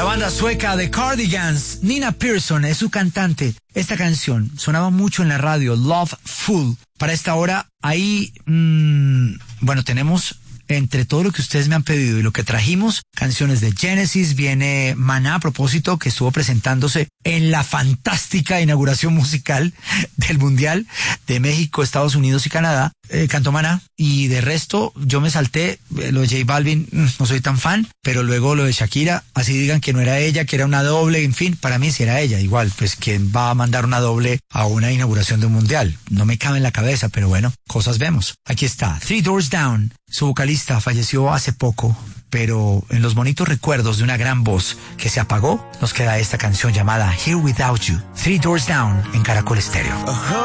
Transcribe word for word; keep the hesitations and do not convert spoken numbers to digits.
La banda sueca The Cardigans, Nina Persson es su cantante. Esta canción sonaba mucho en la radio, Love Full. Para esta hora, ahí, mmm, bueno, tenemos entre todo lo que ustedes me han pedido y lo que trajimos, canciones de Genesis, viene Maná, a propósito, que estuvo presentándose en la fantástica inauguración musical del Mundial de México, Estados Unidos y Canadá. Eh, cantó Maná, y de resto yo me salté eh, lo de J Balvin, no soy tan fan, pero luego lo de Shakira, así digan que no era ella, que era una doble, en fin, para mí sí era ella. Igual, pues ¿quién va a mandar una doble a una inauguración de un Mundial? No me cabe en la cabeza, pero bueno, cosas vemos. Aquí está, Three Doors Down. Su vocalista falleció hace poco, pero en los bonitos recuerdos de una gran voz que se apagó, nos queda esta canción llamada Here Without You. Three Doors Down en Caracol Estéreo.